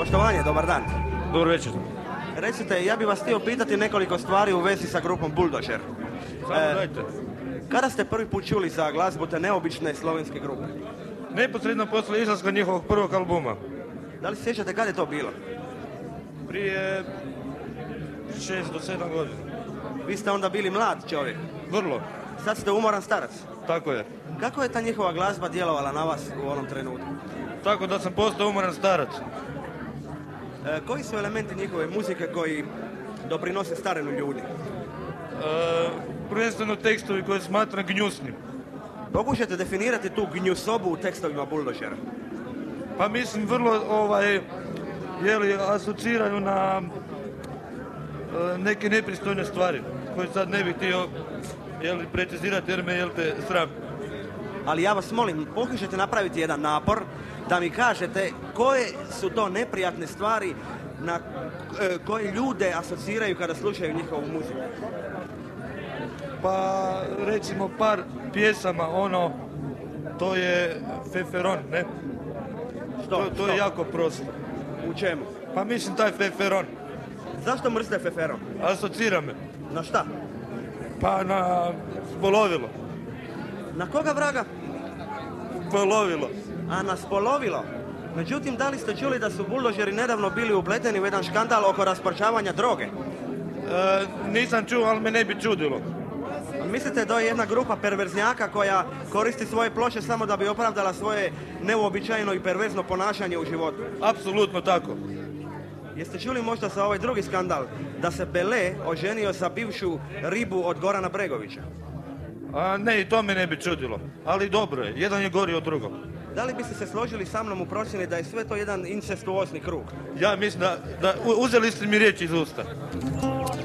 poštovanje, dobar dan. Dobar večer. Recite, ja bih vas htio pitati nekoliko stvari u vezi sa grupom Bulldozer. Samo dajte. Kada ste prvi put čuli za glazbu te neobične slovenske grupe? Neposredno posle izlaska njihovog prvog albuma. Da li se sjećate kada je to bilo? Prije 6 do 7 godina. Vi ste onda bili mlad čovjek. Vrlo. Sad ste umoran starac. Tako je. Kako je ta njihova glazba djelovala na vas u onom trenutku? Tako da sam postao umoran starac. Koji su elementi njihove muzike koji doprinose starenju ljudi? Prvenstveno tekstovi koje smatram gnjusnim. Pokušajte definirati tu gnjusobu u tekstovima Bulldozera. Pa mislim vrlo asociraju na neke nepristojne stvari koje sad ne bih htio precizirati jer me sram. Ali ja vas molim, pokušajte napraviti jedan napor da mi kažete koje su to neprijatne stvari na koje ljude asociraju kada slušaju njihovu muziku. Pa recimo par pjesama, to je feferon, ne? To je jako prosto. U čemu? Pa mislim taj feferon. Zašto mrzite feferon? Asocira me. Na šta? Pa na spolovilo. Na koga vraga? Spolovilo. A na spolovilo? Međutim, da li ste čuli da su Bulldozeri nedavno bili upleteni u jedan škandal oko rasparčavanja droge? Nisam čuo, ali me ne bi čudilo. Mislite da je jedna grupa perverznjaka koja koristi svoje ploče samo da bi opravdala svoje neuobičajeno i perverzno ponašanje u životu? Apsolutno tako. Jeste čuli možda za ovaj drugi skandal da se Bele oženio sa bivšu ribu od Gorana Bregovića? Ne, i to me ne bi čudilo. Ali dobro je, jedan je gori od drugog. Da li biste se složili sa mnom u procjeni da je sve to jedan incestuozni krug? Ja mislim da uzeli ste mi riječ iz usta.